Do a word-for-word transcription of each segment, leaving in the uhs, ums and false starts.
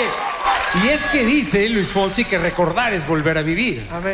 Oye, y es que dice Luis Fonsi que recordar es volver a vivir. Amén.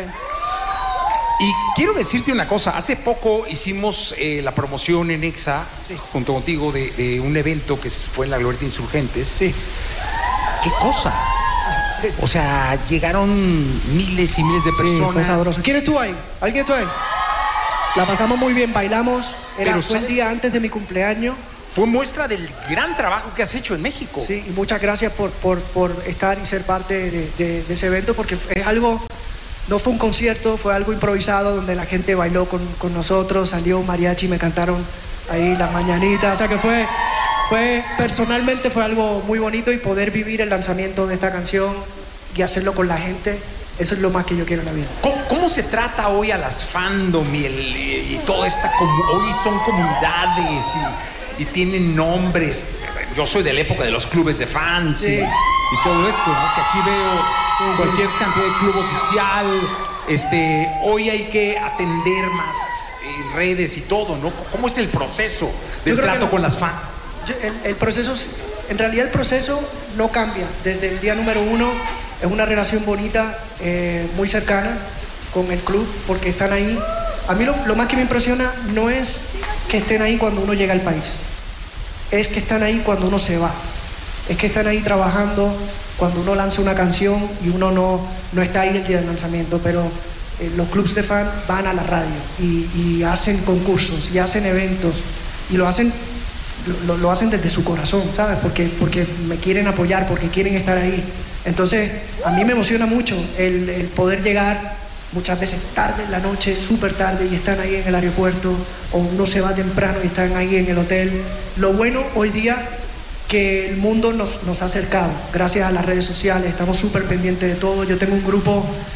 Y quiero decirte una cosa, hace poco hicimos eh, la promoción en Exa, sí, junto contigo, de, de un evento que fue en la Glorieta Insurgentes. Sí. ¿Qué cosa? Sí. O sea, llegaron miles y miles de personas. Sí, fue sabroso. ¿Quién estuvo ahí? ¿Alguien estuvo ahí? La pasamos muy bien, bailamos. Era, Pero, fue el día antes de mi cumpleaños. Fue muestra del gran trabajo que has hecho en México. Sí, y muchas gracias por, por, por estar y ser parte de, de, de ese evento, porque es algo... No fue un concierto, fue algo improvisado donde la gente bailó con, con nosotros, salió un mariachi, me cantaron ahí las mañanitas. O sea que fue, fue, personalmente fue algo muy bonito, y poder vivir el lanzamiento de esta canción y hacerlo con la gente, eso es lo más que yo quiero en la vida. ¿Cómo, cómo se trata hoy a las fandom y, el, y, y toda esta... Hoy son comunidades y, y tienen nombres. Yo soy de la época de los clubes de fans, sí, y, y todo esto, ¿no? Que aquí veo... Cualquier cantidad de club oficial, este, hoy hay que atender más eh, redes y todo, ¿no? ¿Cómo es el proceso del trato no, con las fans? El, el proceso, en realidad el proceso no cambia. Desde el día número uno es una relación bonita, eh, muy cercana con el club, porque están ahí. A mí lo, lo más que me impresiona no es que estén ahí cuando uno llega al país, es que están ahí cuando uno se va, es que están ahí trabajando cuando uno lanza una canción y uno no, no está ahí el día del lanzamiento, pero eh, los clubs de fan van a la radio y, y hacen concursos y hacen eventos y lo hacen, lo, lo hacen desde su corazón, ¿sabes? Porque, porque me quieren apoyar, porque quieren estar ahí. Entonces, a mí me emociona mucho el, el poder llegar muchas veces tarde en la noche, súper tarde, y están ahí en el aeropuerto, o uno se va temprano y están ahí en el hotel. Lo bueno hoy día que el mundo nos, nos ha acercado gracias a las redes sociales, estamos súper pendientes de todo. Yo tengo un grupo